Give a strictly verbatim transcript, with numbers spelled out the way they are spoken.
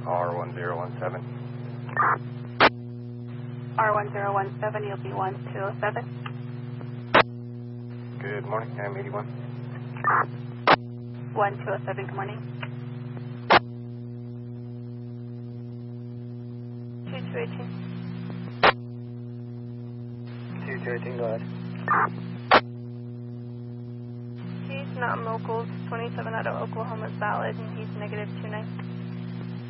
R one zero one seven. R one zero one seven, you'll be one two oh seven. Good morning, I'm eighty-one. one two oh seven, good morning. two two eighteen. two two eighteen, go ahead. He's not in locals. twenty-seven out of Oklahoma is valid, and he's negative two nine.